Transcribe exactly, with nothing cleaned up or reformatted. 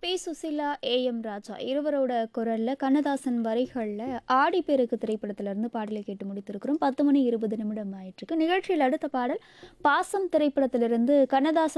B. Susheela, ஏ. M. ராஜா இருவரோட குரல்ல கண்ணதாசன் வரிகள்ல ஆடிப்பெருக்கு திரைப்படத்திலிருந்து பாடலை கேட்டு முடித்திருக்கிறோம். பத்து மணி இருபது நிமிடம் ஆயிட்டிருக்கு. நிகழ்ச்சியில் அடுத்த பாடல் பாசம் திரைப்படத்திலிருந்து கண்ணதாசன்